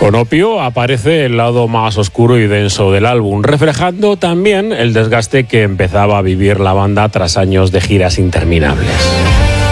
Con Opio aparece el lado más oscuro y denso del álbum, reflejando también el desgaste que empezaba a vivir la banda tras años de giras interminables.